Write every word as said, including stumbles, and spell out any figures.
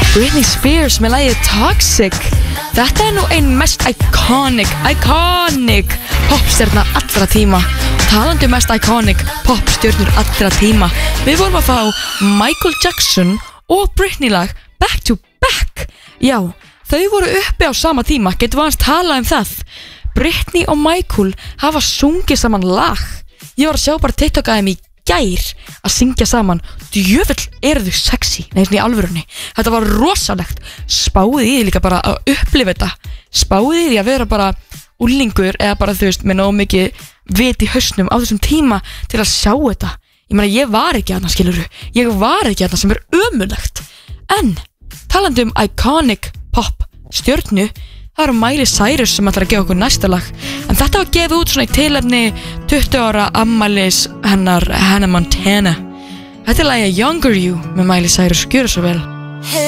Britney Spears með lagið Toxic. Þetta er nú ein mest iconic, iconic popstjarna allra tíma. Talandi um mest iconic popstjörnur allra tíma. Við vorum að fá Michael Jackson og Britney lag back to back. Já, þau voru uppi á sama tíma. Getum við aðeins talað um það? Britney og Michael hafa sungið saman lag. Ég var að sjá bara TikTok að þeim í gær að syngja saman. Djöfull eru þau sexy. Nei, svona í alvörunni. Þetta var rosalegt. Spáði í því líka bara að upplifa þetta. Spáði í því að vera bara úlingur eða bara þú veist með nóg mikið vit í hausnum á þessum tíma til að sjá þetta. Ég meina ég var ekki þarna, skilurðu. Ég var ekki þarna, sem er ömurlegt. En talandi um iconic pop stjörnu, það eru Miley Cyrus sem ætlar að gefa okkur næsta lag. En þetta var gefið út svona í tilefni tuttugu ára afmælis hennar Hannah Montana. Þetta er lagið Younger You með Miley Cyrus. Gjörðu svo vel.